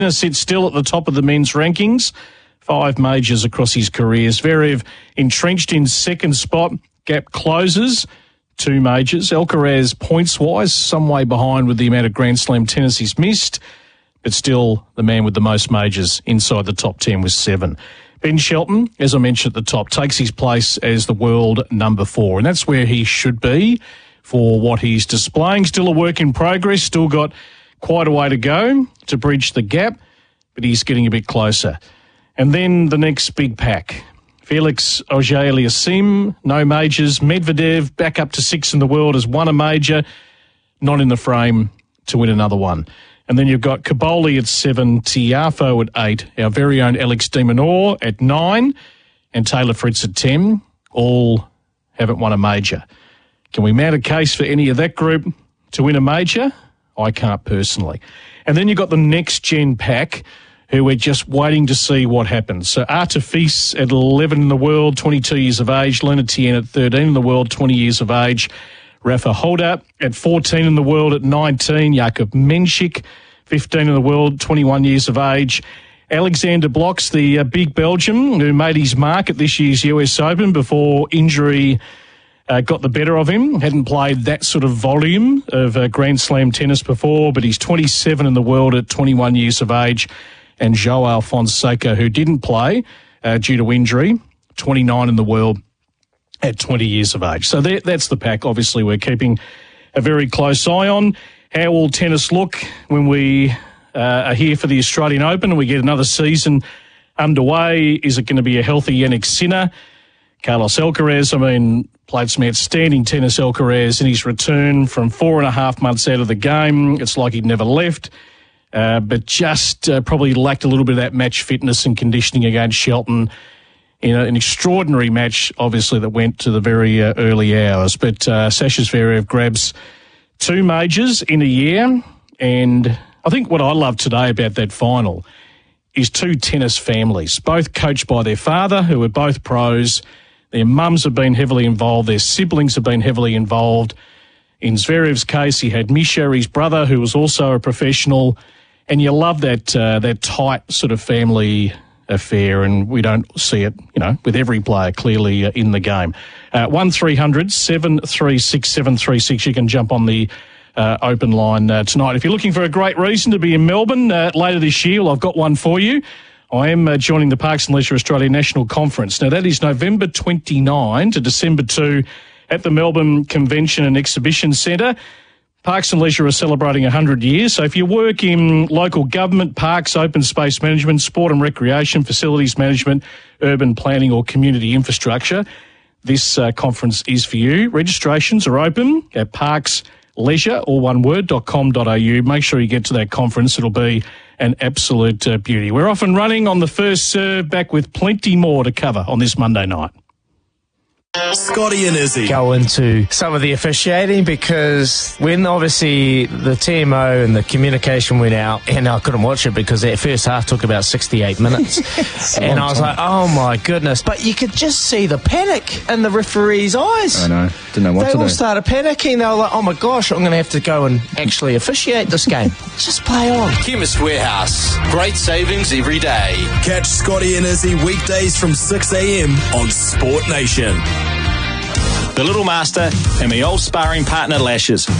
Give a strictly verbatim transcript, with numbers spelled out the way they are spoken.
sits still at the top of the men's rankings. Five majors across his career. Zverev entrenched in second spot. Gap closes. Two majors. Alcaraz, points-wise, some way behind with the amount of Grand Slam tennis he's missed, but still the man with the most majors inside the top ten with seven. Ben Shelton, as I mentioned at the top, takes his place as the world number four, and that's where he should be for what he's displaying. Still a work in progress, still got quite a way to go to bridge the gap, but he's getting a bit closer. And then the next big pack. Felix Auger-Aliassime, no majors. Medvedev, back up to six in the world, has won a major, not in the frame to win another one. And then you've got Caboli at seven, Tiafoe at eight, our very own Alex de Minaur at nine, and Taylor Fritz at ten. All haven't won a major. Can we mount a case for any of that group to win a major? I can't personally. And then you've got the next-gen pack who we're just waiting to see what happens. So Artifice at eleven in the world, twenty-two years of age. Lena Tien at thirteen in the world, twenty years of age. Rafa Holder at fourteen in the world at nineteen. Jakub Menšik, fifteen in the world, twenty-one years of age. Alexander Blocks, the uh, big Belgian who made his mark at this year's U S Open before injury Uh, got the better of him. Hadn't played that sort of volume of uh, Grand Slam tennis before, but he's twenty-seven in the world at twenty-one years of age. And Joao Fonseca, who didn't play uh, due to injury, twenty-nine in the world at twenty years of age. So that, that's the pack. Obviously, we're keeping a very close eye on. How will tennis look when we uh, are here for the Australian Open and we get another season underway? Is it going to be a healthy Jannik Sinner? Carlos Alcaraz, I mean, played some outstanding tennis, Alcaraz, in his return from four and a half months out of the game. It's like he'd never left, uh, but just uh, probably lacked a little bit of that match fitness and conditioning against Shelton in a, an extraordinary match, obviously, that went to the very uh, early hours. But uh, Sasha Zverev grabs two majors in a year, and I think what I love today about that final is two tennis families, both coached by their father, who are both pros. Their mums have been heavily involved. Their siblings have been heavily involved. In Zverev's case, he had Misha, his brother, who was also a professional. And you love that uh, that tight sort of family affair, and we don't see it, you know, with every player clearly uh, in the game. Uh, one three hundred seven three six seven three six. You can jump on the uh, open line uh, tonight. If you're looking for a great reason to be in Melbourne uh, later this year, well, I've got one for you. I am uh, joining the Parks and Leisure Australia National Conference. Now, that is November twenty-ninth to December second at the Melbourne Convention and Exhibition Centre. Parks and Leisure are celebrating one hundred years. So if you work in local government, parks, open space management, sport and recreation, facilities management, urban planning or community infrastructure, this uh, conference is for you. Registrations are open at Parks Leisure, all one word, dot com dot a u. Make sure you get to that conference. It'll be an absolute uh, beauty. We're off and running on the first serve, back with plenty more to cover on this Monday night. Scotty and Izzy go into some of the officiating, because when obviously the T M O and the communication went out, and I couldn't watch it because that first half took about sixty-eight minutes and I was time. like, oh my goodness, but you could just see the panic in the referee's eyes. I know, didn't know what they to do. They all started panicking. They were like, oh my gosh, I'm going to have to go and actually officiate this game. Just play on. Chemist Warehouse, great savings every day. Catch Scotty and Izzy weekdays from six a m on Sport Nation. The Little Master and the old sparring partner Lashes.